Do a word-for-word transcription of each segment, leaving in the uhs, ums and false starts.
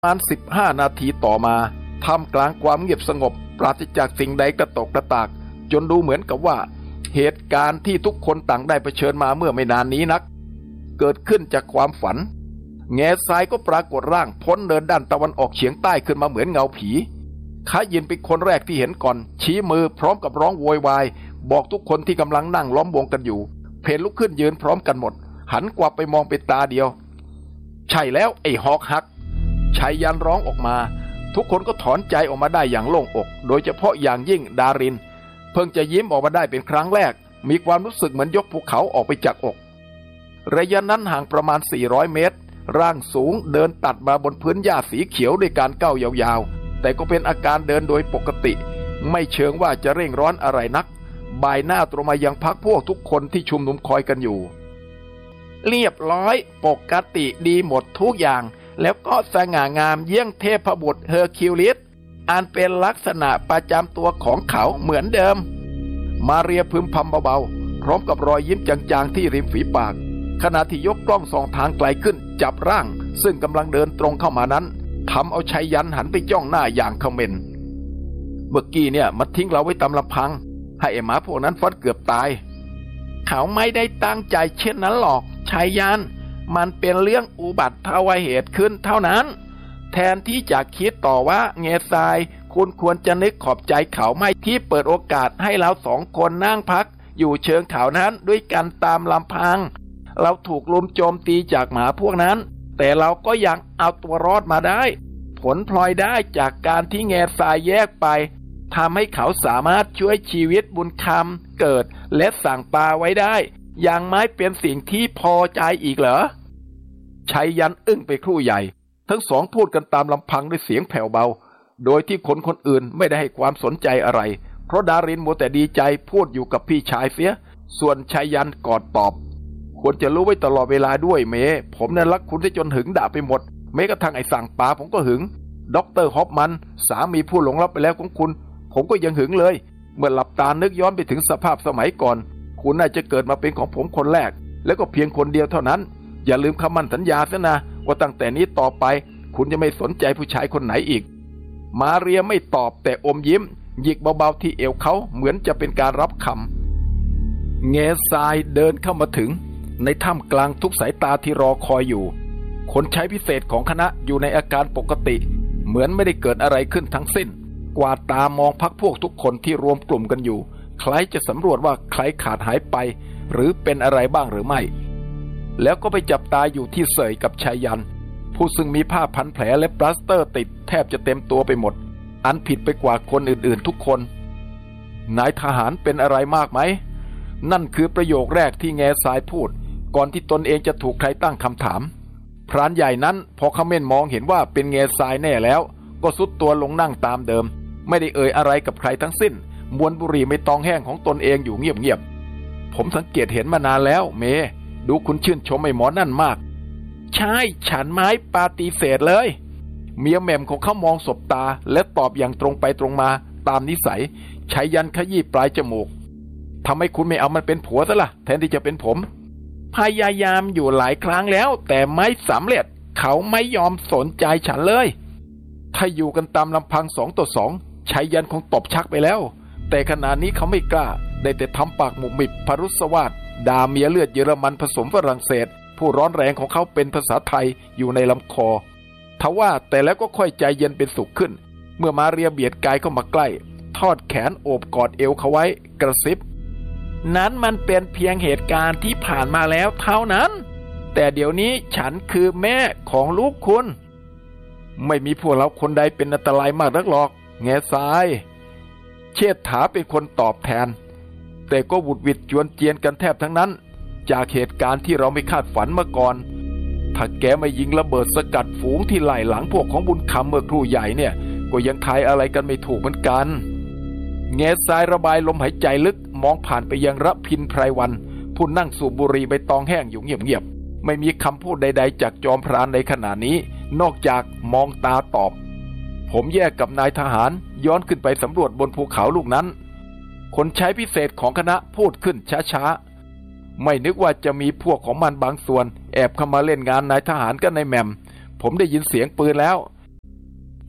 ประมาณสิบห้านาทีต่อมาท่ามกลางความเงียบสงบปราศจากสิ่งใดกระตกกระตากจนดูเหมือนกับว่าเหตุการณ์ที่ทุกคนต่างได้เผชิญมาเมื่อไม่นานนี้นักเกิดขึ้นจากความฝันแง่ทรายก็ปรากฏร่างพ้นเนินด้านตะวันออกเฉียงใต้ขึ้นมาเหมือนเงาผีข้ายินเป็นคนแรกที่เห็นก่อนชี้มือพร้อมกับร้องโวยวายบอกทุกคนที่กำลังนั่งล้อมวงกันอยู่เพนลุกขึ้นยืนพร้อมกันหมดหันกลับไปมองเป็นตาเดียวใช่แล้วไอ้ฮอกฮักชายยันร้องออกมาทุกคนก็ถอนใจออกมาได้อย่างโล่งอกโดยเฉพาะอย่างยิ่งดารินเพิ่งจะยิ้มออกมาได้เป็นครั้งแรกมีความรู้สึกเหมือนยกภูเขาออกไปจากอกระยะนั้นห่างประมาณสี่ร้อยเมตรร่างสูงเดินตัดมาบนพื้นหญ้าสีเขียวด้วยการก้าวยาวๆแต่ก็เป็นอาการเดินโดยปกติไม่เชิงว่าจะเร่งร้อนอะไรนักบ่ายหน้าตรงมายังพักพวกทุกคนที่ชุมนุมคอยกันอยู่เรียบร้อยปกติดีหมดทุกอย่างแล้วก็สง่างามเยี่ยงเทพบุตรเฮอร์คิวลิสอันเป็นลักษณะประจำตัวของเขาเหมือนเดิมมาเรียพึมพำเบาๆพร้อมกับรอยยิ้มจางๆที่ริมฝีปากขณะที่ยกกล้องส่องทางไกลขึ้นจับร่างซึ่งกำลังเดินตรงเข้ามานั้นทำเอาชัยยันหันไปจ้องหน้าอย่างเขม็นเมื่อกี้เนี่ยมันทิ้งเราไว้ตามลำพังให้ไอ้หมาพวกนั้นฟัดเกือบตายเขาไม่ได้ตั้งใจเช่นนั้นหรอกชัยยันมันเป็นเรื่องอุบัติเหตุขึ้นเท่านั้นแทนที่จะคิดต่อว่าเงซายคุณควรจะนึกขอบใจเขาไม่ที่เปิดโอกาสให้เราสองคนนั่งพักอยู่เชิงเขานั้นด้วยกันตามลำพังเราถูกลุมโจมตีจากหมาพวกนั้นแต่เราก็ยังเอาตัวรอดมาได้ผลพลอยได้จากการที่เงซายแยกไปทำให้เขาสามารถช่วยชีวิตบุญคำเกิดและสั่งปลาไว้ได้ยังไม่เป็นสิ่งที่พอใจอีกเหรอชัยยันอึ้งไปครู่ใหญ่ทั้งสองพูดกันตามลำพังด้วยเสียงแผ่วเบาโดยที่คนคนอื่นไม่ได้ให้ความสนใจอะไรเพราะดารินมัวแต่ดีใจพูดอยู่กับพี่ชายเสียส่วนชัยยันกอดตอบควรจะรู้ไว้ตลอดเวลาด้วยเมผมนั้นรักคุณได้จนหึงด่าไปหมดแม้กระทั่งไอ้สั่งปลาผมก็หึงด็อกเตอร์ฮอปมันสามีผู้หลงรักไปแล้วของคุณผมก็ยังหึงเลยเมื่อหลับตานึกย้อนไปถึงสภาพสมัยก่อนคุณน่าจะเกิดมาเป็นของผมคนแรกแล้วก็เพียงคนเดียวเท่านั้นอย่าลืมคำมั่นสัญญาซะนะว่าตั้งแต่นี้ต่อไปคุณจะไม่สนใจผู้ชายคนไหนอีกมาเรียไม่ตอบแต่อมยิ้มหยิกเบาๆที่เอวเขาเหมือนจะเป็นการรับคำเงซายเดินเข้ามาถึงในถ้ำกลางทุกสายตาที่รอคอยอยู่คนใช้พิเศษของคณะอยู่ในอาการปกติเหมือนไม่ได้เกิดอะไรขึ้นทั้งสิ้นกวาดตามองพักพวกทุกคนที่รวมกลุ่มกันอยู่คล้ายจะสำรวจว่าใครขาดหายไปหรือเป็นอะไรบ้างหรือไม่แล้วก็ไปจับตาอยู่ที่เสยกับชัยยันผู้ซึ่งมีผ้าพันแผลและปลาสเตอร์ติดแทบจะเต็มตัวไปหมดอันผิดไปกว่าคนอื่นๆทุกคนนายทหารเป็นอะไรมากไหมนั่นคือประโยคแรกที่แง่ทรายพูดก่อนที่ตนเองจะถูกใครตั้งคำถามพรานใหญ่นั้นพอเขม่นมองเห็นว่าเป็นแง่ทรายแน่แล้วก็ซุดตัวลงนั่งตามเดิมไม่ได้เอ่ยอะไรกับใครทั้งสิ้นมวนบุหรี่ไม่ตองแห้งของตนเองอยู่เงียบๆผมสังเกตเห็นมานานแล้วเมดูคุณชื่นชมไอ้หมอนั่นมากใช่ฉันไม้ปาฏิเสธเลยเมียแหม่มของเขามองสบตาและตอบอย่างตรงไปตรงมาตามนิสัยชัยยันขยี้ปลายจมูกทำไมคุณไม่เอามันเป็นผัวซะล่ะแทนที่จะเป็นผมพยายามอยู่หลายครั้งแล้วแต่ไม่สำเร็จเขาไม่ยอมสนใจฉันเลยถ้าอยู่กันตามลำพังสองต่อสองชัยยันคงตบชักไปแล้วแต่ขณะนี้เขาไม่กล้าได้แต่ทำปากหมุบมิบพรุษวาทด่าเมียเลือดเยอรมันผสมฝรั่งเศสผู้ร้อนแรงของเขาเป็นภาษาไทยอยู่ในลำคอทว่าแต่แล้วก็ค่อยใจเย็นเป็นสุขขึ้นเมื่อมาเรียเบียดกายเข้ามาใกล้ทอดแขนโอบกอดเอวเขาไว้กระซิบนั้นมันเป็นเพียงเหตุการณ์ที่ผ่านมาแล้วเท่านั้นแต่เดี๋ยวนี้ฉันคือแม่ของลูกคุณไม่มีพวกเราคนใดเป็นอันตรายมากนักหรอกแง่ทรายเชษฐาเป็นคนตอบแทนแต่ก็หวุดหวิดจวนเจียนกันแทบทั้งนั้นจากเหตุการณ์ที่เราไม่คาดฝันมาก่อนถ้าแกไม่ยิงระเบิดสกัดฝูงที่ไล่หลังพวกของบุญคำเมื่อครู่ใหญ่เนี่ยก็ยังทายอะไรกันไม่ถูกเหมือนกันแง่ทรายระบายลมหายใจลึกมองผ่านไปยังระพินไพรวันผู้นั่งสูบบุหรี่ใบตองแห้งอยู่เงียบๆไม่มีคำพูดใดๆจากจอมพรานในขณะนี้นอกจากมองตาตอบผมแยกกับนายทหารย้อนขึ้นไปสำรวจบนภูเขาลูกนั้นคนใช้พิเศษของคณะพูดขึ้นช้าๆไม่นึกว่าจะมีพวกของมันบางส่วนแอบเข้ามาเล่นงานนายทหารกันในแหม่มผมได้ยินเสียงปืนแล้ว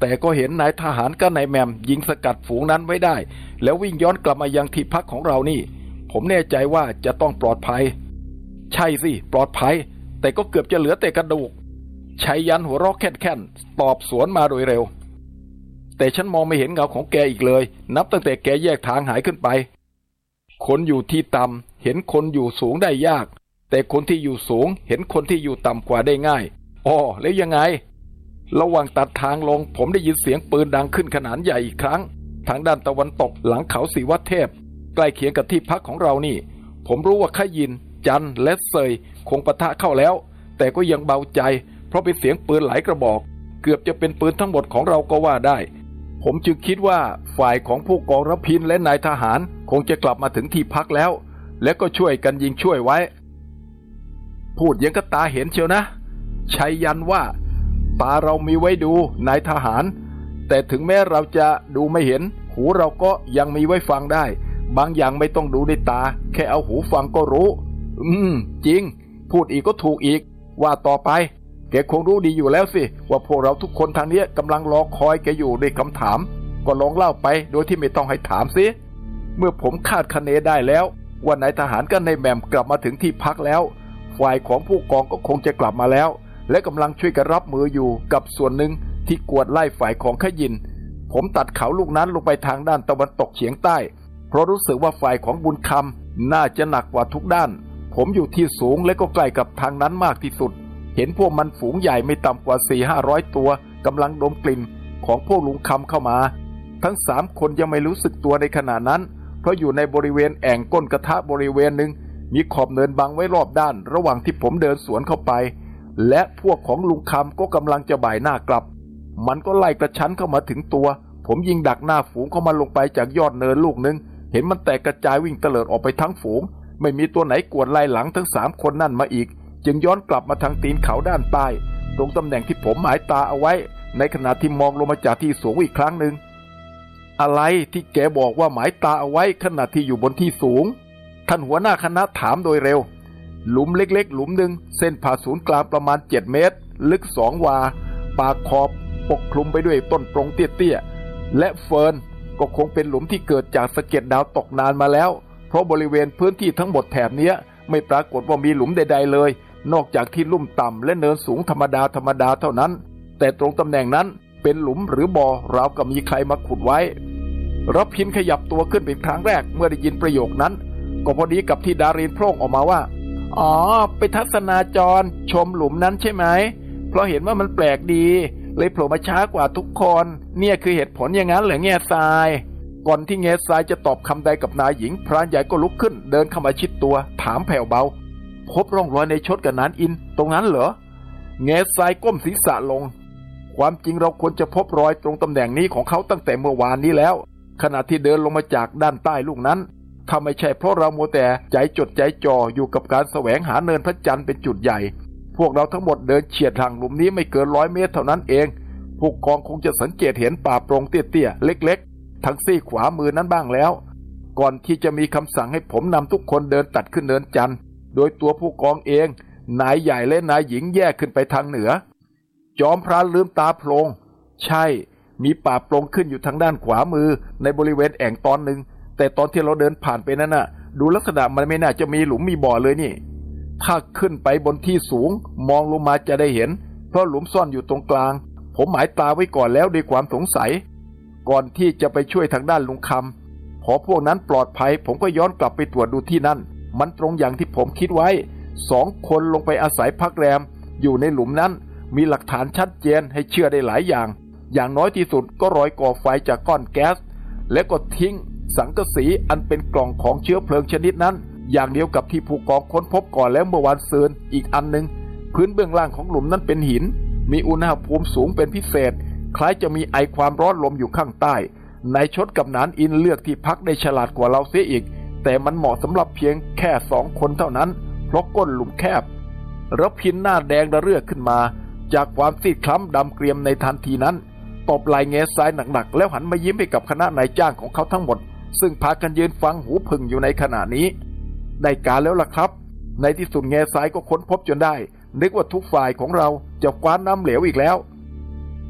แต่ก็เห็นนายทหารกับนายแมมยิงสกัดฝูงนั้นไว้ได้แล้ววิ่งย้อนกลับมายังที่พักของเรานี่ผมแน่ใจว่าจะต้องปลอดภัยใช่สิปลอดภัยแต่ก็เกือบจะเหลือแต่กระดูกชัยยันหัวเราะแค่นๆตอบสวนมาโดยเร็วแต่ฉันมองไม่เห็นเงาของแกอีกเลยนับตั้งแต่แกแยกทางหายขึ้นไปคนอยู่ที่ต่ำเห็นคนอยู่สูงได้ยากแต่คนที่อยู่สูงเห็นคนที่อยู่ต่ำกว่าได้ง่ายอ๋อแล้วยังไงระหว่างตัดทางลงผมได้ยินเสียงปืนดังขึ้นขนาดใหญ่อีกครั้งทางด้านตะวันตกหลังเขาศรีวัฒเทพใกล้เคียงกับที่พักของเรานี่ผมรู้ว่าขยินจันและเซยคงปะทะเข้าแล้วแต่ก็ยังเบาใจเพราะเป็นเสียงปืนหลายกระบอกเกือบจะเป็นปืนทั้งหมดของเราก็ว่าได้ผมจึงคิดว่าฝ่ายของผู้กองรพินและนายทหารคงจะกลับมาถึงที่พักแล้วและก็ช่วยกันยิงช่วยไว้พูดยังก็ตาเห็นเชียวนะชัยยันว่าตาเรามีไว้ดูนายทหารแต่ถึงแม้เราจะดูไม่เห็นหูเราก็ยังมีไว้ฟังได้บางอย่างไม่ต้องดูด้วยตาแค่เอาหูฟังก็รู้อืมจริงพูดอีกก็ถูกอีกว่าต่อไปแกคงรู้ดีอยู่แล้วสิว่าพวกเราทุกคนทางนี้กำลังรอคอยแกอยู่ด้วยคำถามก็ลองเล่าไปโดยที่ไม่ต้องให้ถามสิเมื่อผมคาดคะเนได้แล้วว่านายทหารกับนายแหม่มกลับมาถึงที่พักแล้วฝ่ายของผู้กองก็คงจะกลับมาแล้วและกำลังช่วยกันรับมืออยู่กับส่วนหนึ่งที่กวดไล่ฝ่ายของขยินผมตัดเขาลูกนั้นลงไปทางด้านตะวันตกเฉียงใต้เพราะรู้สึกว่าฝ่ายของบุญคำน่าจะหนักกว่าทุกด้านผมอยู่ที่สูงและก็ใกล้กับทางนั้นมากที่สุดเห็นพวกมันฝูงใหญ่ไม่ต่ำกว่า สี่ห้าร้อย ตัวกำลังดมกลิ่นของพวกลุงคำเข้ามาทั้งสามคนยังไม่รู้สึกตัวในขณะนั้นเพราะอยู่ในบริเวณแอ่งก้นกระทะบริเวณหนึ่งมีขอบเนินบังไว้รอบด้านระหว่างที่ผมเดินสวนเข้าไปและพวกของลุงคำก็กำลังจะบ่ายหน้ากลับมันก็ไล่กระชั้นเข้ามาถึงตัวผมยิงดักหน้าฝูงเข้ามาลงไปจากยอดเนินลูกนึงเห็นมันแตกกระจายวิ่งเตลิดออกไปทั้งฝูงไม่มีตัวไหนกวดไล่หลังทั้งสามคนนั่นมาอีกจึงย้อนกลับมาทางตีนเขาด้านใต้ตรงตำแหน่งที่ผมหมายตาเอาไว้ในขณะที่มองลงมาจากที่สูงอีกครั้งหนึ่งอะไรที่แกบอกว่าหมายตาเอาไว้ขณะที่อยู่บนที่สูงท่านหัวหน้าคณะถามโดยเร็วหลุมเล็กๆหลุมหนึ่งเส้นผ่าศูนย์กลางประมาณเจ็ดเมตรลึกสองวาปากขอบปกคลุมไปด้วยต้นปรงเตี้ยๆและเฟิร์นก็คงเป็นหลุมที่เกิดจากสะเก็ดดาวตกนานมาแล้วเพราะบริเวณพื้นที่ทั้งหมดแถบนี้ไม่ปรากฏว่ามีหลุมใดๆเลยนอกจากที่ลุ่มต่ำและเนินสูงธรรมดาธรรมดาเท่านั้นแต่ตรงตำแหน่งนั้นเป็นหลุมหรือบ่อราวกับมีใครมาขุดไว้รพินขยับตัวขึ้นเป็นครั้งแรกเมื่อได้ยินประโยคนั้นก็พอดีกับที่ดารินโพร่งออกมาว่าอ๋อไปทัศนาจรชมหลุมนั้นใช่ไหมเพราะเห็นว่ามันแปลกดีเลยโผล่มาช้ากว่าทุกคนเนี่ยคือเหตุผลอย่างนั้นเหรอแง่ทรายก่อนที่แง่ทรายจะตอบคำใดกับนายหญิงพรานใหญ่ก็ลุกขึ้นเดินเข้ามาชิดตัวถามแผ่วเบาพบร่องรอยในชดกับนานอินตรงนั้นเหรอแง่ทรายก้มศีรษะลงความจริงเราควรจะพบรอยตรงตำแหน่งนี้ของเขาตั้งแต่เมื่อวานนี้แล้วขณะที่เดินลงมาจากด้านใต้ลูกนั้นถ้าไม่ใช่เพราะเรามัวแต่ใจจดใจจ่ออยู่กับการแสวงหาเนินพระจันทร์เป็นจุดใหญ่พวกเราทั้งหมดเดินเฉียดทางหลุมนี้ไม่เกินร้อยเมตรเท่านั้นเองผู้กองคงจะสังเกตเห็นป่าโปร่งเตี้ยๆเล็กๆทางซี่ขวามือนั้นบ้างแล้วก่อนที่จะมีคำสั่งให้ผมนำทุกคนเดินตัดขึ้นเนินจันทร์โดยตัวผู้กองเองนายใหญ่และนายหญิงแยกขึ้นไปทางเหนือจอมพรานลืมตาโพลงใช่มีป่าโปร่งขึ้นอยู่ทางด้านขวามือในบริเวณแอ่งตอนหนึ่งแต่ตอนที่เราเดินผ่านไปนั้นน่ะดูลักษณะมันไม่น่าจะมีหลุมมีบ่อเลยนี่ถ้าขึ้นไปบนที่สูงมองลงมาจะได้เห็นเพราะหลุมซ่อนอยู่ตรงกลางผมหมายตาไว้ก่อนแล้วด้วยความสงสัยก่อนที่จะไปช่วยทางด้านลุงคำพอพวกนั้นปลอดภัยผมก็ย้อนกลับไปตรวจดูที่นั่นมันตรงอย่างที่ผมคิดไว้สองคนลงไปอาศัยพักแรมอยู่ในหลุมนั้นมีหลักฐานชัดเจนให้เชื่อได้หลายอย่างอย่างน้อยที่สุดก็รอยก่อไฟจากก้อนแก๊สและก็ทิ้งสังกะสีอันเป็นกล่องของเชื้อเพลิงชนิดนั้นอย่างเดียวกับที่ผู้กองค้นพบก่อนแล้วเมื่อวานซืนอีกอันหนึ่งพื้นเบื้องล่างของหลุมนั้นเป็นหินมีอุณหภูมิสูงเป็นพิเศษคล้ายจะมีไอความร้อนลมอยู่ข้างใต้นายชดกับนานอินเลือกที่พักได้ฉลาดกว่าเราเสียอีกแต่มันเหมาะสำหรับเพียงแค่สองคนเท่านั้นเพราะก้นหลุมแคบรพินหน้าแดงระเรื่อขึ้นมาจากความซีดคล้ำดำเกรียมในทันทีนั้นตบไหล่แง่ทรายหนักๆแล้วหันมายิ้มให้กับคณะนายจ้างของเขาทั้งหมดซึ่งพากันยืนฟังหูผึ่งอยู่ในขณะนี้ได้การแล้วล่ะครับในที่สุดแง่ทรายก็ค้นพบจนได้นึกว่าทุกฝ่ายของเราจะคว้าน้ำเหลวอีกแล้ว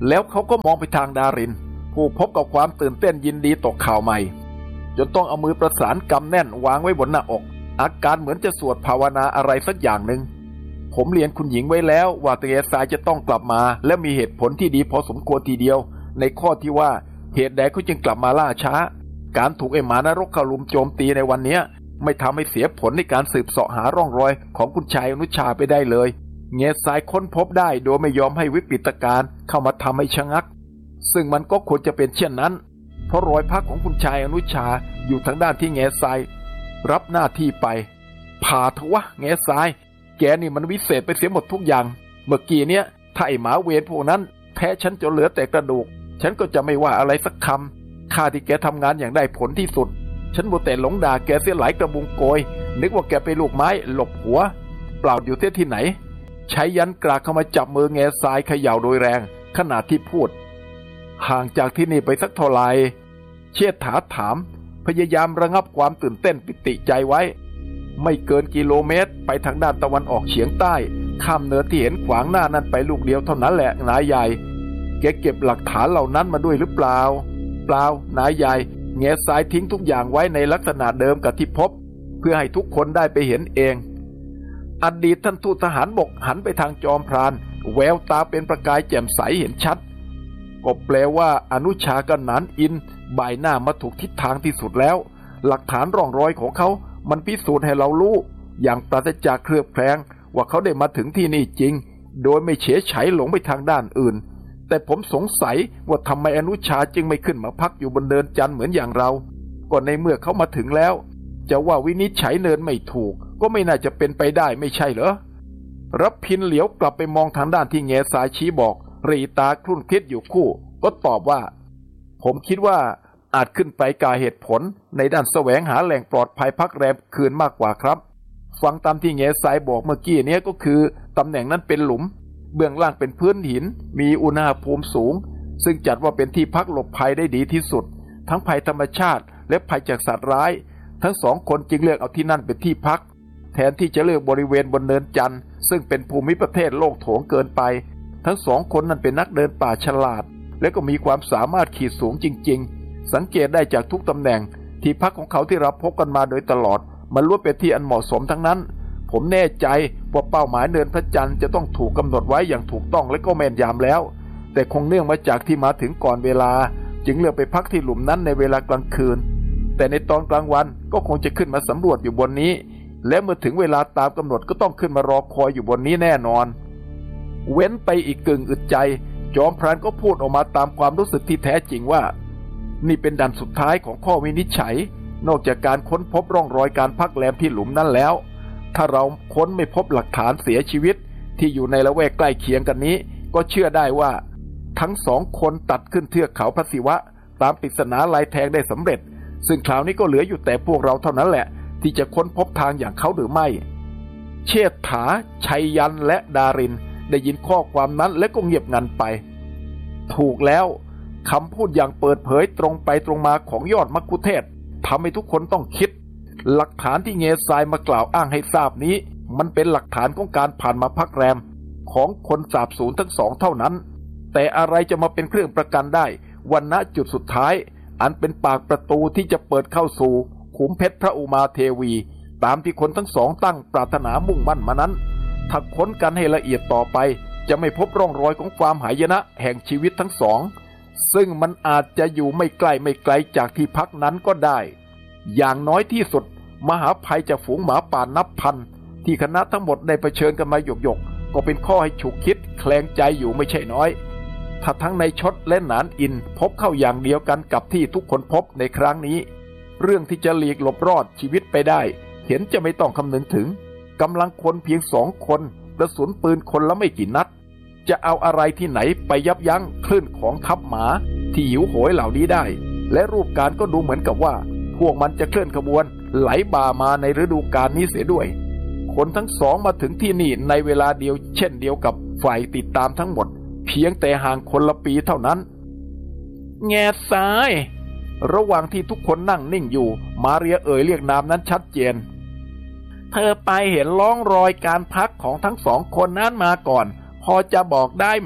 แล้วเขาก็มองไปทางดารินผู้พบกับความตื่นเต้นยินดีต่อข่าวใหม่จนต้องเอามือประสานกำแน่นวางไว้บนหน้าอกอาการเหมือนจะสวดภาวนาอะไรสักอย่างหนึ่งผมเรียนคุณหญิงไว้แล้วว่าเตสายจะต้องกลับมาและมีเหตุผลที่ดีพอสมควรทีเดียวในข้อที่ว่าเหตุใดเขาจึงกลับมาล่าช้าการถูกไอ้หมานรกเข้ารุมโจมตีในวันนี้ไม่ทำให้เสียผลในการสืบเสาะหาร่องรอยของคุณชายอนุชาไปได้เลยเงสายค้นพบได้โดยไม่ยอมให้วิกฤตการณ์เข้ามาทำให้ชะงักซึ่งมันก็ควรจะเป็นเช่นนั้นเพราะรอยพักของคุณชายอนุชาอยู่ทางด้านที่เงสายรับหน้าที่ไปผ่าเถอะวะเงสายแกนี่มันวิเศษไปเสียหมดทุกอย่างเมื่อกี้เนี้ยถ้าไอ้หมาเวรพวกนั้นแท้ฉันจนเหลือแต่กระดูกฉันก็จะไม่ว่าอะไรสักคำข้าที่แกทำงานอย่างได้ผลที่สุดฉันมัวแต่หลงด่าแกเสียหลายกระบุงโกยนึกว่าแกเป็นลูกไม้หลบหัวเปล่าอยู่เสียที่ไหนใช้ยันกรากเข้ามาจับมือแง่ทรายเขย่าโดยแรงขณะที่พูดห่างจากที่นี่ไปสักเท่าไหร่เชษฐาถามพยายามระงับความตื่นเต้นปิติใจไว้ไม่เกินกิโลเมตรไปทางด้านตะวันออกเฉียงใต้ข้ามเนินที่เห็นขวางหน้านั้นไปลูกเดียวเท่านั้นแหละนายใหญ่แกเก็บหลักฐานเหล่านั้นมาด้วยหรือเปล่าเปล่านายใหญ่แง่ทรายทิ้งทุกอย่างไว้ในลักษณะเดิมกับที่พบเพื่อให้ทุกคนได้ไปเห็นเองอดีตท่านทูตทหารบกหันไปทางจอมพรานแววตาเป็นประกายแจ่มใสเห็นชัดก็แปลว่าอนุชากับหนานอินบ่ายหน้ามาถูกทิศทางที่สุดแล้วหลักฐานร่องรอยของเขามันพิสูจน์ให้เรารู้อย่างปราศจากเครือบแคลงว่าเขาได้มาถึงที่นี่จริงโดยไม่เฉยไฉหลงไปทางด้านอื่นแต่ผมสงสัยว่าทำไมอนุชาจึงไม่ขึ้นมาพักอยู่บนเนินจันทร์เหมือนอย่างเราก็ในเมื่อเขามาถึงแล้วจะว่าวินิจฉัยเนินไม่ถูกก็ไม่น่าจะเป็นไปได้ไม่ใช่เหรอรับพินเหลียวกลับไปมองทางด้านที่แง่สายชี้บอกรีตาครุ่นคิดอยู่คู่ก็ตอบว่าผมคิดว่าอาจขึ้นไปกาเหตุผลในด้านแสวงหาแหล่งปลอดภัยพักแรมคืนมากกว่าครับฟังตามที่แง่สายบอกเมื่อกี้นี้ก็คือตำแหน่งนั้นเป็นหลุมเบื้องล่างเป็นพื้นหินมีอุณหภูมิสูงซึ่งจัดว่าเป็นที่พักหลบภัยได้ดีที่สุดทั้งภัยธรรมชาติและภัยจากสัตว์ร้ายทั้งสองคนจึงเลือกเอาที่นั่นเป็นที่พักแทนที่จะเลือกบริเวณบนเนินจันทร์ซึ่งเป็นภูมิประเทศโล่งโถงเกินไปทั้งสองคนนั้นเป็นนักเดินป่าฉลาดและก็มีความสามารถขีดสูงจริงๆสังเกตได้จากทุกตำแหน่งที่พักของเขาที่เราพบกันมาโดยตลอดมันล้วนเป็นที่อันเหมาะสมทั้งนั้นผมแน่ใจว่าเป้าหมายเนินพระจันทร์จะต้องถูกกำหนดไว้อย่างถูกต้องและก็แม่นยำแล้วแต่คงเนื่องมาจากที่มาถึงก่อนเวลาจึงเลือกไปพักที่หลุมนั้นในเวลากลางคืนแต่ในตอนกลางวันก็คงจะขึ้นมาสำรวจอยู่บนนี้และเมื่อถึงเวลาตามกำหนดก็ต้องขึ้นมารอคอยอยู่บนนี้แน่นอนเว้นไปอีกกึ่งอึดใจจอมพรานก็พูดออกมาตามความรู้สึกที่แท้จริงว่านี่เป็นด่านสุดท้ายของข้อวินิจฉัยนอกจากการค้นพบร่องรอยการพักแรมที่หลุมนั้นแล้วถ้าเราค้นไม่พบหลักฐานเสียชีวิตที่อยู่ในละแวกใกล้เคียงกันนี้ก็เชื่อได้ว่าทั้งสองคนตัดขึ้นเทือกเขาพระศิวะตามปริศนาลายแทงได้สำเร็จซึ่งคราวนี้ก็เหลืออยู่แต่พวกเราเท่านั้นแหละที่จะค้นพบทางอย่างเขาหรือไม่เชษฐาชัยยันและดารินได้ยินข้อความนั้นและก็เงียบงันไปถูกแล้วคำพูดอย่างเปิดเผยตรงไปตรงมาของยอดมัคคุเทศก์ทำให้ทุกคนต้องคิดหลักฐานที่เงซายมากล่าวอ้างให้ทราบนี้มันเป็นหลักฐานของการผ่านมาพักแรมของคนสาบสูญทั้งสองเท่านั้นแต่อะไรจะมาเป็นเครื่องประกันได้วันณจุดสุดท้ายอันเป็นปากประตูที่จะเปิดเข้าสู่ขุมเพชรพระอุมาเทวีตามที่คนทั้งสองตั้งปรารถนามุ่งมั่นมานั้นถ้าค้นกันให้ละเอียดต่อไปจะไม่พบร่องรอยของความหายนะแห่งชีวิตทั้งสองซึ่งมันอาจจะอยู่ไม่ใกล้ไม่ไกลจากที่พักนั้นก็ได้อย่างน้อยที่สุดมหาภัยจากฝูงหมาป่านับพันที่คณะทั้งหมดได้เผชิญกันมาหยกๆก็เป็นข้อให้ฉุกคิดแคลงใจอยู่ไม่ใช่น้อยถ้าทั้งในชดและหนานอินพบเข้าอย่างเดียวกันกับที่ทุกคนพบในครั้งนี้เรื่องที่จะหลีกหลบรอดชีวิตไปได้เห็นจะไม่ต้องคำนึงถึงกำลังคนเพียงสองคนกระสุนปืนคนละไม่กี่นัดจะเอาอะไรที่ไหนไปยับยั้งคลื่นของทัพหมาที่หิวโหยเหล่านี้ได้และรูปการก็ดูเหมือนกับว่าพวกมันจะเคลื่อนขบวนไหลบ่ามาในฤดูกาลนี้เสียด้วยคนทั้งสองมาถึงที่นี่ในเวลาเดียวเช่นเดียวกับฝ่ายติดตามทั้งหมดเพียงแต่ห่างคนละปีเท่านั้นแง่ซ้ายระหว่างที่ทุกคนนั่งนิ่งอยู่มาเรียเอ่ยเรียกนามนั้นชัดเจนเธอไปเห็นร่องรอยการพักของทั้งสองคนนั้นมาก่อนพอจะบอกได้ไหม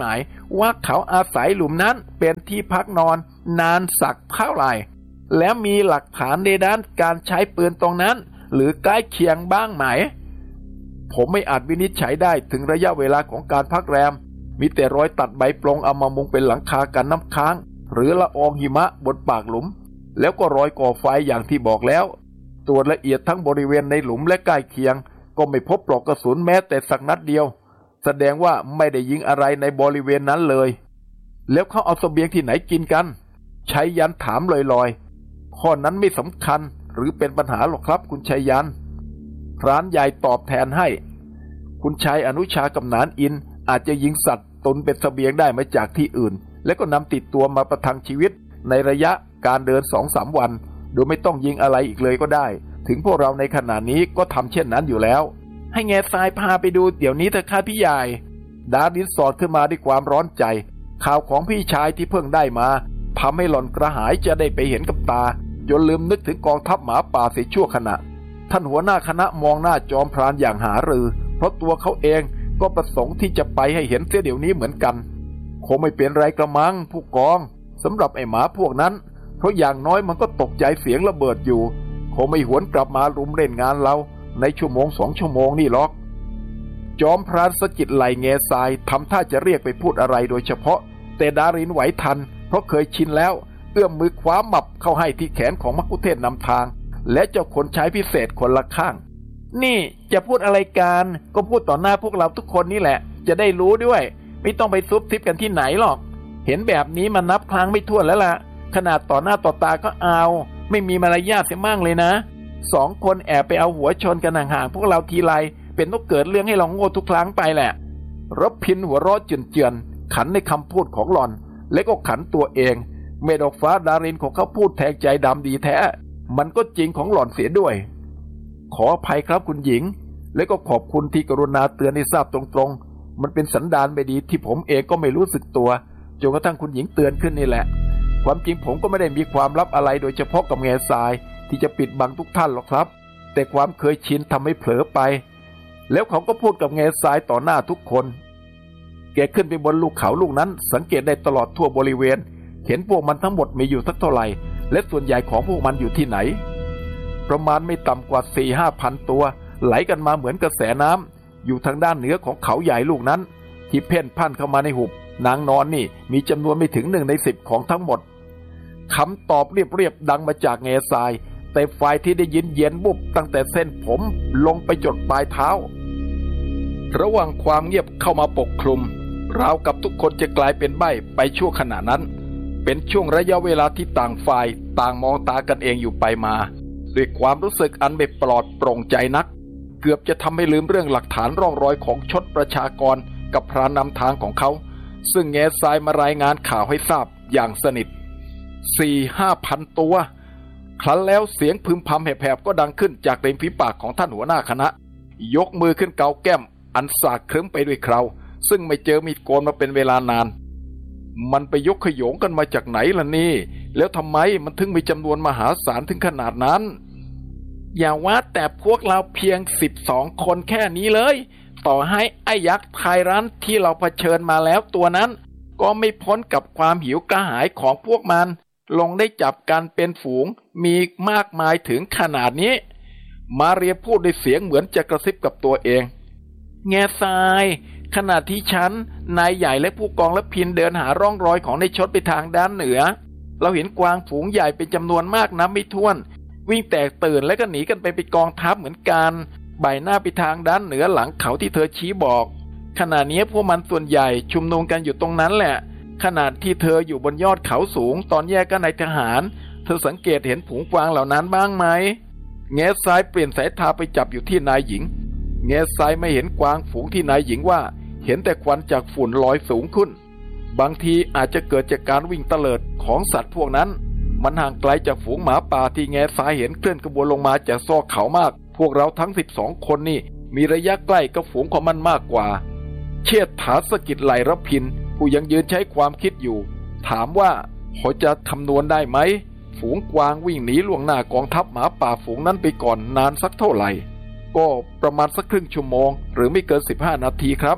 ว่าเขาอาศัยหลุมนั้นเป็นที่พักนอนนานสักเท่าไหร่แล้วมีหลักฐานในด้านการใช้ปืนตรงนั้นหรือใกล้เคียงบ้างไหมผมไม่อาจวินิจฉัยได้ถึงระยะเวลาของการพักแรมมีแต่รอยตัดใบปลงเอามามุงเป็นหลังคากันน้ำค้างหรือละอองหิมะบนปากหลุมแล้วก็รอยก่อไฟอย่างที่บอกแล้วตรวจละเอียดทั้งบริเวณในหลุมและใกล้เคียงก็ไม่พบปลอกกระสุนแม้แต่สักนัดเดียวแสดงว่าไม่ได้ยิงอะไรในบริเวณนั้นเลยแล้วเขาเอาเสบียงที่ไหนกินกันชัยยันถามลอยๆข้อนั้นไม่สำคัญหรือเป็นปัญหาหรอกครับคุณชัยยันพรานใหญ่ตอบแทนให้คุณชายอนุชากำนานอินอาจจะยิงสัตว์ตุนเป็นเสบียงได้มาจากที่อื่นแล้วก็นำติดตัวมาประทังชีวิตในระยะการเดิน สองถึงสาม วันโดยไม่ต้องยิงอะไรอีกเลยก็ได้ถึงพวกเราในขณะนี้ก็ทำเช่นนั้นอยู่แล้วให้แง่ทรายพาไปดูเดี๋ยวนี้เถอะค่ะพี่ใหญ่ดารินสอดขึ้นมาด้วยความร้อนใจข่าวของพี่ชายที่เพิ่งได้มาทำให้หล่อนกระหายจะได้ไปเห็นกับตาจนลืมนึกถึงกองทัพหมาป่าเสียชั่วขณะท่านหัวหน้าคณะมองหน้าจอมพรานอย่างหารือเพราะตัวเขาเองก็ประสงค์ที่จะไปให้เห็นเสียเดี๋ยวนี้เหมือนกันคงไม่เป็นไรกระมังผู้กองสำหรับไอ้หมาพวกนั้นเพราะอย่างน้อยมันก็ตกใจเสียงระเบิดอยู่คงไม่หวนกลับมารุมเล่นงานเราในชั่วโมงสองชั่วโมงนี่หรอกจอมพรานสะกิดไหล่แง่ทรายทำท่าจะเรียกไปพูดอะไรโดยเฉพาะแต่ดารินไหวทันเพราะเคยชินแล้วเอื้อมมือคว้าหมับเข้าให้ที่แขนของมัคคุเทศนำทางและเจ้าคนใช้พิเศษคนละข้างนี่จะพูดอะไรกันก็พูดต่อหน้าพวกเราทุกคนนี่แหละจะได้รู้ด้วยไม่ต้องไปซุบซิบกันที่ไหนหรอกเห็นแบบนี้มันนับครั้งไม่ถ้วนแล้วล่ะขนาดต่อหน้าต่อตาก็เอาไม่มีมารยาทเสียมั่งเลยนะสองคนแอบไปเอาหัวชนกันห่างๆพวกเราทีไรเป็นต้องเกิดเรื่องให้เราโง่ทุกครั้งไปแหละรบพินหัวเราะเจือนๆขันในคำพูดของหล่อนและก็ขันตัวเองเมดอกฟ้าดารินของเขาพูดแทงใจดำดีแท้มันก็จริงของหล่อนเสียด้วยขออภัยครับคุณหญิงและก็ขอบคุณที่กรุณาเตือนให้ทราบตรงๆมันเป็นสันดานไม่ดีที่ผมเองก็ไม่รู้สึกตัวจนกระทั่งคุณหญิงเตือนขึ้นนี่แหละความจริงผมก็ไม่ได้มีความลับอะไรโดยเฉพาะกับแง่ทรายที่จะปิดบังทุกท่านหรอกครับแต่ความเคยชินทำให้เผลอไปแล้วเขาก็พูดกับแง่ทรายต่อหน้าทุกคนแกขึ้นไปบนลูกเขาลูกนั้นสังเกตได้ตลอดทั่วบริเวณเห็นพวกมันทั้งหมดมีอยู่สักเท่าไหร่และส่วนใหญ่ของพวกมันอยู่ที่ไหนประมาณไม่ต่ำกว่า สี่ห้า พันตัวไหลกันมาเหมือนกระแสน้ำอยู่ทางด้านเหนือของเขาใหญ่ลูกนั้นที่เพ่นพ่านเข้ามาในหุบนางนอนนี่มีจำนวนไม่ถึงหนึ่งในสิบของทั้งหมดคำตอบเรียบๆดังมาจากแง่ทรายแต่ฝ่ายที่ได้ยินเย็นบุบตั้งแต่เส้นผมลงไปจดปลายเท้าระหว่างความเงียบเข้ามาปกคลุมราวกับทุกคนจะกลายเป็นใบ้ไปชั่วขณะนั้นเป็นช่วงระยะเวลาที่ต่างฝ่ายต่างมองตากันเองอยู่ไปมาด้วยความรู้สึกอันไม่ปลอดโปร่งใจนักเกือบจะทำให้ลืมเรื่องหลักฐานร่องรอยของชดประชากรกับพรานนำทางของเขาซึ่งแง่ทรายมารายงานข่าวให้ทราบอย่างสนิท สี่ห้า พันตัวครั้นแล้วเสียงพึมพำแผบๆก็ดังขึ้นจากริมฝีปากของท่านหัวหน้าคณะยกมือขึ้นเกาแก้มอันสากครึ้มไปด้วยเคราซึ่งไม่เจอมีดโกนมาเป็นเวลานานมันไปยกขโยงกันมาจากไหนล่ะนี่แล้วทำไมมันถึงมีจำนวนมหาศาลถึงขนาดนั้นอย่าว่าแต่พวกเราเพียงสิบสองคนแค่นี้เลยต่อให้ไอ้ยักษ์ไทรันที่เราเผชิญมาแล้วตัวนั้นก็ไม่พ้นกับความหิวกระหายของพวกมันลงได้จับกันเป็นฝูงมีมากมายถึงขนาดนี้มาเรียพูดด้วยเสียงเหมือนจะกระซิบกับตัวเองแง่ทรายขณะที่ฉันนายใหญ่และผู้กองและพินเดินหาร่องรอยของในชดไปทางด้านเหนือเราเห็นกวางฝูงใหญ่เป็นจำนวนมากนับไม่ถ้วนวิ่งแตกตื่นและก็หนีกันไปเป็นกองทัพเหมือนกันบ่ายหน้าไปทางด้านเหนือหลังเขาที่เธอชี้บอกขณะนี้พวกมันส่วนใหญ่ชุมนุมกันอยู่ตรงนั้นแหละขณะที่เธออยู่บนยอดเขาสูงตอนแยกกันในทหารเธอสังเกตเห็นฝูงกวางเหล่านั้นบ้างไหมแง่ทรายเปลี่ยนสายตาไปจับอยู่ที่นายหญิงแง่ทรายไม่เห็นกวางฝูงที่นายหญิงว่าเห็นแต่ควันจากฝุ่นลอยสูงขึ้นบางทีอาจจะเกิดจากการวิ่งเตลิดของสัตว์พวกนั้นมันห่างไกลจากฝูงหมาป่าที่แง่ทรายเห็นเคลื่อนขบวนลงมาจากซอกเขามากพวกเราทั้งสิบสองคนนี่มีระยะใกล้กับฝูงของมันมากกว่าเชิดถาสกิดไหลรพินผู้ยังยืนใช้ความคิดอยู่ถามว่าพอจะคำนวณได้ไหมฝูงกวางวิ่งหนีล่วงหน้ากองทัพหมาป่าฝูงนั้นไปก่อนนานสักเท่าไหร่ก็ประมาณสักครึ่งชั่วโมงหรือไม่เกินสิบห้านาทีครับ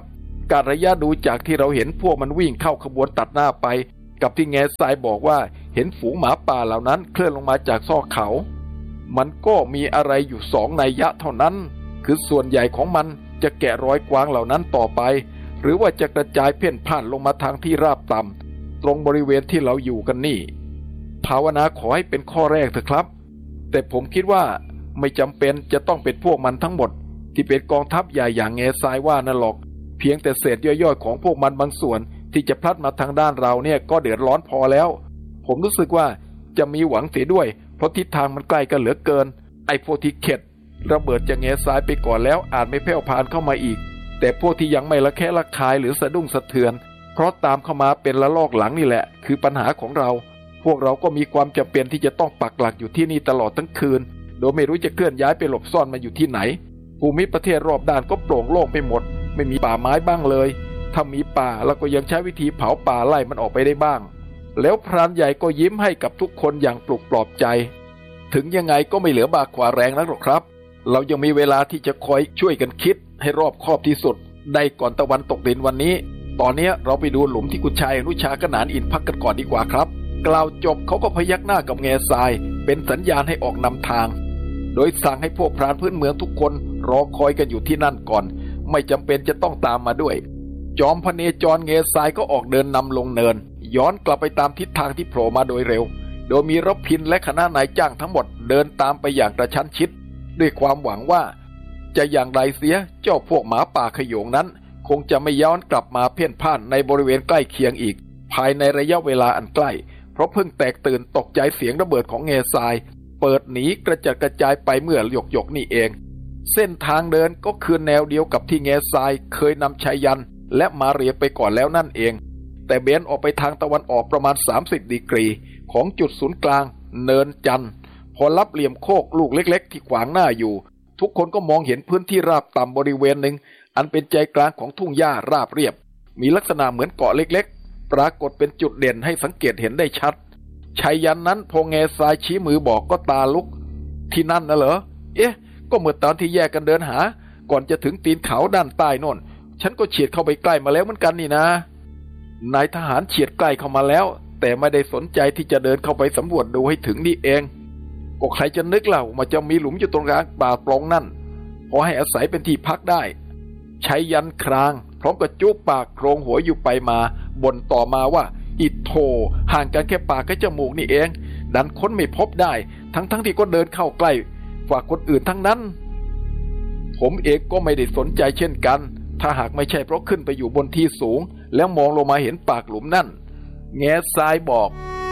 กะระยะดูจากที่เราเห็นพวกมันวิ่งเข้าขบวนตัดหน้าไปกับที่แง่ทรายบอกว่าเห็นฝูงหมาป่าเหล่านั้นเคลื่อนลงมาจากซอกเขามันก็มีอะไรอยู่สองนัยยะเท่านั้นคือส่วนใหญ่ของมันจะแกะรอยกวางเหล่านั้นต่อไปหรือว่าจะกระจายเพ่นพ่านลงมาทางที่ราบต่ำตรงบริเวณที่เราอยู่กันนี่ภาวนาขอให้เป็นข้อแรกเถอะครับแต่ผมคิดว่าไม่จำเป็นจะต้องเป็นพวกมันทั้งหมดที่เป็นกองทัพใหญ่อย่างแง่ทรายว่านั่นหรอกเพียงแต่เศษย่อยๆของพวกมันบางส่วนที่จะพลัดมาทางด้านเราเนี่ยก็เดือดร้อนพอแล้วผมรู้สึกว่าจะมีหวังเสียด้วยเพราะทิศทางมันใกล้กันเหลือเกินไอ้พวกที่เข็ดระเบิดจากแง่ทรายไปก่อนแล้วอาจไม่แผ่วพานเข้ามาอีกแต่พวกที่ยังไม่ละแคะละคายหรือสะดุ้งสะเทือนเพราะตามเข้ามาเป็นละลอกหลังนี่แหละคือปัญหาของเราพวกเราก็มีความจำเป็นที่จะต้องปักหลักอยู่ที่นี่ตลอดทั้งคืนโดยไม่รู้จะเคลื่อนย้ายไปหลบซ่อนมาอยู่ที่ไหนภูมิประเทศรอบด้านก็โปร่งโล่งไปหมดไม่มีป่าไม้บ้างเลยถ้ามีป่าเราก็ยังใช้วิธีเผาป่าไล่มันออกไปได้บ้างแล้วพรานใหญ่ก็ยิ้มให้กับทุกคนอย่างปลุกปลอบใจถึงยังไงก็ไม่เหลือบากกว่าแรงนักหรอกครับเรายังมีเวลาที่จะคอยช่วยกันคิดให้รอบคอบที่สุดได้ก่อนตะวันตกดินวันนี้ตอนนี้เราไปดูหลุมที่คุณชายอนุชากนานอินพักกันก่อนดีกว่าครับกล่าวจบเขาก็พยักหน้ากับแง่ทรายเป็นสัญญาณให้ออกนำทางโดยสั่งให้พวกพรานพื้นเมืองทุกคนรอคอยกันอยู่ที่นั่นก่อนไม่จำเป็นจะต้องตามมาด้วยจอมพเนจรแง่ทรายก็ออกเดินนำลงเนินย้อนกลับไปตามทิศทางที่โผล่มาโดยเร็วโดยมีรพินและคณะนายจ้างทั้งหมดเดินตามไปอย่างกระชั้นชิดด้วยความหวังว่าจะอย่างไรเสียเจ้าพวกหมาป่าขโยงนั้นคงจะไม่ย้อนกลับมาเพ่นพ่านในบริเวณใกล้เคียงอีกภายในระยะเวลาอันใกล้เพราะเพิ่งแตกตื่นตกใจเสียงระเบิดของแง่ทรายเปิดหนีกระจัดกระจายไปเมื่อหยกหยกนี่เองเส้นทางเดินก็คือแนวเดียวกับที่แง่ทรายเคยนำชัยยันและมาเรียไปก่อนแล้วนั่นเองแต่เบนออกไปทางตะวันออกประมาณสามสิบดีกรีของจุดศูนย์กลางเนินจันทร์พอรับเหลี่ยมโคกลูกเล็กๆที่ขวางหน้าอยู่ทุกคนก็มองเห็นพื้นที่ราบต่ำบริเวณหนึ่งอันเป็นใจกลางของทุ่งหญ้าราบเรียบมีลักษณะเหมือนเกาะเล็กๆปรากฏเป็นจุดเด่นให้สังเกตเห็นได้ชัดชัยยันนั้นพอแง่ทรายชี้มือบอกก็ตาลุกที่นั่นน่ะเหรอเอ๊ะก็เมื่อตอนที่แยกกันเดินหาก่อนจะถึงตีนเขาด้านใต้โน่นฉันก็เฉียดเข้าไปใกล้มาแล้วเหมือนกันนี่นะนายทหารเฉียดใกล้เข้ามาแล้วแต่ไม่ได้สนใจที่จะเดินเข้าไปสำรวจดูให้ถึงนี่เองก็ใครจะนึกเล่ามาจะมีหลุมอยู่ตรงกลางป่าปล่องนั่นพอให้อาศัยเป็นที่พักได้ชัยยันครางพร้อมกับจุ๊บปากโครงหัวอยู่ไปมาบ่นต่อมาว่าอิโธห่างกันแค่ปากกับจมูกนี่เองดันค้นไม่พบได้ทั้งๆ ท, ที่ก็เดินเข้าใกล้กว่าคนอื่นทั้งนั้นผมเองก็ไม่ได้สนใจเช่นกันถ้าหากไม่ใช่เพราะขึ้นไปอยู่บนที่สูงแล้วมองลงมาเห็นปากหลุมนั่นแง่ทรายบอก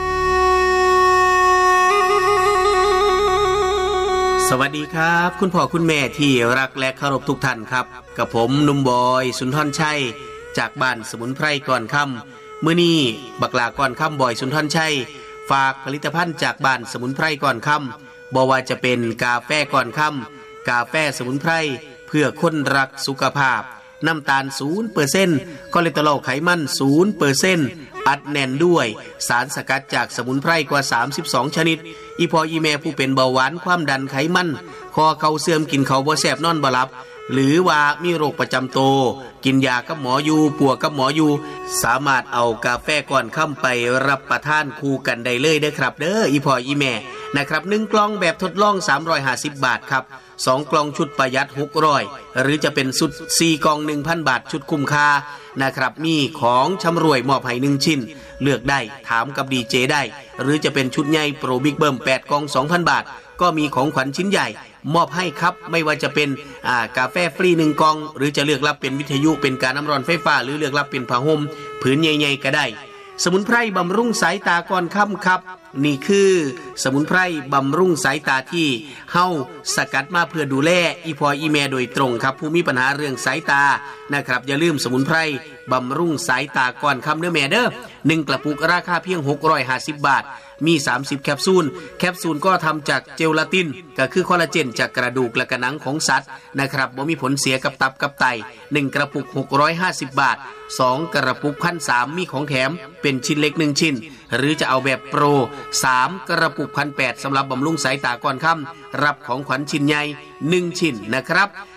สวัสดีครับคุณพ่อคุณแม่ที่รักและเคารพทุกท่านครับกับผมหนุ่มบอยสุนทรชัยจากบ้านสมุนไพรก่อนค่ำมื้อนี้บักหลาก่อนค่ำบอยสุนทรชัยฝากผลิตภัณฑ์จากบ้านสมุนไพรก่อนค่ำบ่ว่าจะเป็นกาแฟก่อนค่ำกาแฟสมุนไพรเพื่อคนรักสุขภาพน้ำตาล ศูนย์เปอร์เซ็นต์ คอเลสเตอรอลไขมัน ศูนย์เปอร์เซ็นต์ อัดแน่นด้วยสารสกัดจากสมุนไพรกว่าสามสิบสองชนิดอีพออีแม่ผู้เป็นเบาหวานความดันไขมันคอเข่าเสื่อมกินข้าวบ่แซ่บนอนบ่หลับหรือว่ามีโรคประจำตัวกินยากับหมออยู่ปัวกับหมออยู่สามารถเอากาแฟก่อนค่ำไปรับประทานคู่กันได้เลยเด้อครับเด้ออีพออีแม่นะครับหนึ่งกล่องแบบทดลองสามร้อยห้าสิบบาทครับสองกล่องชุดประหยัดหกร้อยหรือจะเป็นชุดสี่กล่อง หนึ่งพัน บาทชุดคุ้มค่านะครับมีของชำร่วยมอบให้หนึ่งชิ้นเลือกได้ถามกับดีเจได้หรือจะเป็นชุดใหญ่โปรบิ๊กเบิ้มแปดกล่อง สองพัน บาทก็มีของขวัญชิ้นใหญ่มอบให้ครับไม่ว่าจะเป็นอ่ากาแฟฟรีหนึ่งกล่องหรือจะเลือกรับเป็นวิทยุเป็นการน้ำร้อนไฟฟ้าหรือเลือกรับเป็นผ้าห่มผืนใหญ่ๆก็ได้สมุนไพรบำรุงสายตาก่อนค่ำครับนี่คือสมุนไพรบำรุงสายตาที่เฮาสกัดมาเพื่อดูแลอีพออีแม่โดยตรงครับผู้มีปัญหาเรื่องสายตานะครับอย่าลืมสมุนไพรบำรุงสายตาก่อนค่ำเด้อแม่เด้อหนึ่งกระปุกราคาเพียงหกร้อยห้าสิบบาทมีสามสิบแคปซูลแคปซูลก็ทำจากเจลาตินก็คือคอลลาเจนจากกระดูกและกระหนังของสัตว์นะครับบ่มีผลเสียกับตับกับไตหนึ่งกระปุกหกร้อยห้าสิบบาทสองกระปุก หนึ่งพันสามร้อย มีของแถมเป็นชิ้นเล็กหนึ่งชิ้นหรือจะเอาแบบโปรสามกระปุก หนึ่งพันแปดร้อย สำหรับบำรุงสายตาก่อนค่ำรับของขวัญชิ้นใหญ่หนึ่งชิ้นนะครับ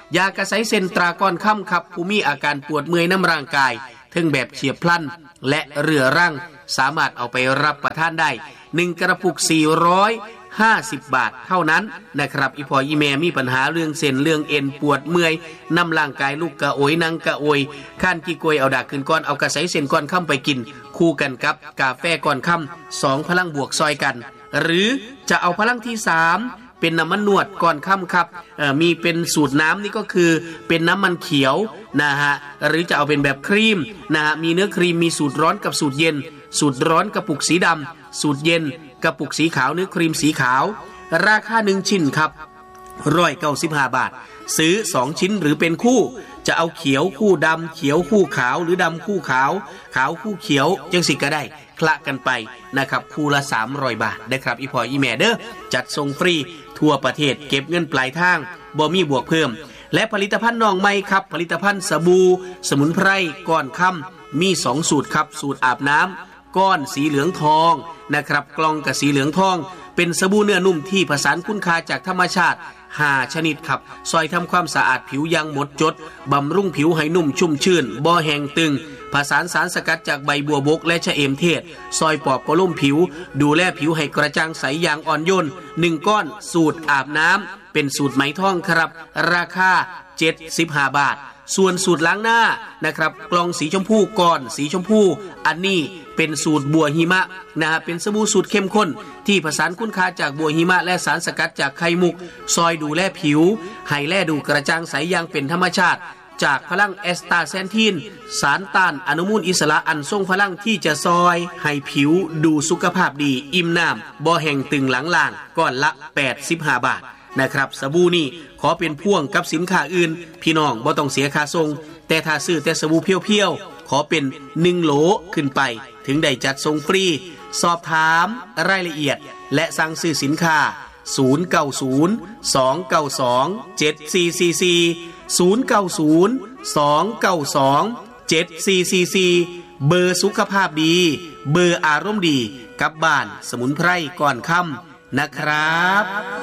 ยากระไสเซนตราก้อนค่ำครับผู้มีอาการปวดเมื่อยน้ำร่างกายทั้งแบบเฉียบพลันและเรื้อรังสามารถเอาไปรับประทานได้หนึ่งกระปุกสี่ร้อยห้าสิบบาทเท่านั้นนะครับอีพออีแม่มีปัญหาเรื่องเส้นเรื่องเอ็นปวดเมื่อยน้ำร่างกายลูกกระโอยนั่งกระโอยข้านกี่กวยเอาดากขึ้นก้อนเอากระไสเส้นก้อนค่ำไปกินคู่กันกับกาแฟก้อนค่ำสองพลังบวกซอยกันหรือจะเอาพลังที่สามเป็นน้ำมันนวดก่อนค่ำครับมีเป็นสูตรน้ำนี่ก็คือเป็นน้ำมันเขียวนะฮะหรือจะเอาเป็นแบบครีมนะฮะมีเนื้อครีมมีสูตรร้อนกับสูตรเย็นสูตรร้อนกระปุกสีดำสูตรเย็นกระปุกสีขาวเนื้อครีมสีขาวราคาหนึ่งชิ้นครับร้อยเก้าสิบห้าบาทซื้อสองชิ้นหรือเป็นคู่จะเอาเขียวคู่ดำเขียวคู่ขาวหรือดำคู่ขาวขาวคู่เขียวจังสิก็ได้คละกันไปนะครับคู่ละสามร้อยบาทนะครับอีพออีแม่เด้อจัดส่งฟรีทั่วประเทศเก็บเงินปลายทางบ่มีบวกเพิ่มและผลิตภัณฑ์น้องใหม่ครับผลิตภัณฑ์สบู่สมุนไพรก้อนค่ำมีสองสูตรครับสูตรอาบน้ำก้อนสีเหลืองทองนะครับกล่องกับสีเหลืองทองเป็นสบู่เนื้อนุ่มที่ผสานคุณค่าจากธรรมชาติห้าชนิดครับซอยทำความสะอาดผิวอย่างหมดจดบำรุงผิวให้นุ่มชุ่มชื่นบ่แห้งตึงผสานสารสกัดจากใบบัวบกและชะเอมเทศซอยปอบกระลุ่มผิวดูแลผิวให้กระจ่างใสอย่างอ่อนโยนหนึ่งก้อนสูตรอาบน้ำเป็นสูตรไหมทองครับราคาเจ็ดสิบห้าบาทส่วนสูตรล้างหน้านะครับกล่องสีชมพูก้อนสีชมพูอันนี้เป็นสูตรบัวหิมะนะฮะเป็นสบู่สูตรเข้มข้นที่ผสานคุณค่าจากบัวหิมะและสารสกัดจากไข่มุกซอยดูแลผิวให้แลดูกระจ่างใสอย่างเป็นธรรมชาติจากพลังแอสตาแซนทินสารต้านอนุมูลอิสระอันทรงพลังที่จะซอยให้ผิวดูสุขภาพดีอิ่มน้ำบ่แห้งตึงหลังล่างก้อนละแปดสิบห้าบาทนะครับสบู่นี่ขอเป็นพ่วงกับสินค้าอื่นพี่น้องบ่ต้องเสียค่าส่งแต่ถ้าซื้อแต่สบู่เพียวๆขอเป็นหนึ่งโหลขึ้นไปถึงได้จัดส่งฟรีสอบถามรายละเอียดและสั่งซื้อสินค้าศูนย์ เก้า ศูนย์ สอง เก้า สอง เจ็ด สี่ สี่ สี่ ศูนย์ เก้า ศูนย์ สอง เก้า สอง เจ็ด สี่ สี่ สี่เบอร์สุขภาพดีเบอร์อารมณ์ดีกับบ้านสมุนไพรก่อนค่ำนะครับ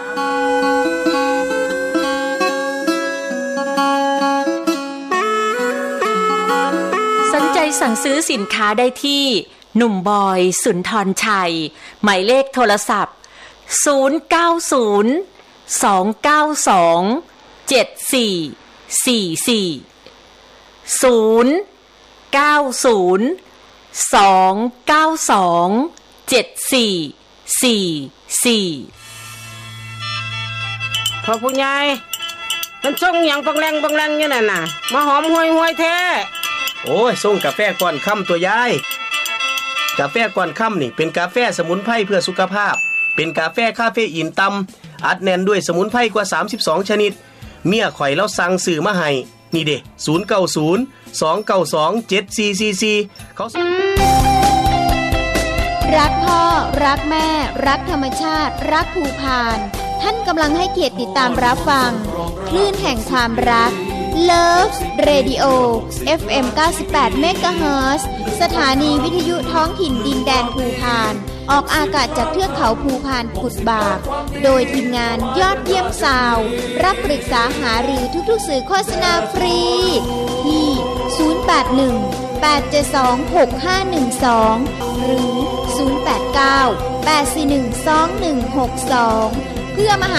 สนใจสั่งซื้อสินค้าได้ที่หนุ่มบอยสุนทรชัยหมายเลขโทรศัพท์ศูนย์ เก้า ศูนย์ สอง เก้า สอง เจ็ด สี่ สี่ สี่ ศูนย์ เก้า ศูนย์ สอง เก้า สอง เจ็ด สี่ สี่ สี่พอผู้ใหญ่มันส่งหยังปังแรงปังแรงอยู่นั่นน่ะมาหอมห่วยห่วยแท้โอ้ยส่งกาแฟก่อนค่ำตัวยายกาแฟก่อนค่ำนี่เป็นกาแฟสมุนไพรเพื่อสุขภาพเป็นกาแฟคาเฟอีนต่ำอัดแน่นด้วยสมุนไพรกว่าสามสิบสองชนิดเมียข่อยแล้วสั่งซื้อมาให้นี่เด้ศูนย์ เก้า ศูนย์ สอง เก้า สอง เจ็ด สี่ สี่ สี่เขารักพ่อรักแม่รักธรรมชาติรักภูพานท่านกำลังให้เกียรติติดตามรับฟังคลื่นแห่งความรัก Love Radio เอฟ เอ็ม เก้าสิบแปด เมกะเฮิรตซ์ สถานีวิทยุท้องถิ่นดินแดนภูพานออกอากาศจากเทือกเขาภูพานกุดบากโดยทีมงานยอดเยี่ยมซาวด์รับปรึกษาหารือทุกๆสื่อโฆษณาฟรีที่ศูนย์ แปด หนึ่ง แปด เจ็ด สอง หก ห้า หนึ่ง สองหรือศูนย์ แปด เก้า แปด สี่ หนึ่ง สอง หนึ่ง หก สองเพื่อมาหา